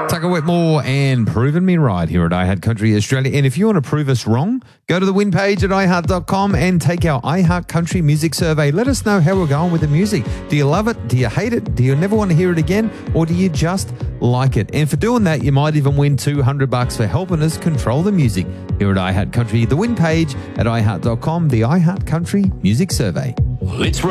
Tucker Whitmore and Proving Me Right here at iHeart Country Australia. And if you want to prove us wrong, go to the win page at iHeart.com and take our iHeart Country Music Survey. Let us know how we're going with the music. Do you love it? Do you hate it? Do you never want to hear it again? Or do you just like it? And for doing that, you might even win $200 for helping us control the music here at iHeart Country. The win page at iHeart.com, the iHeart Country Music Survey. Let's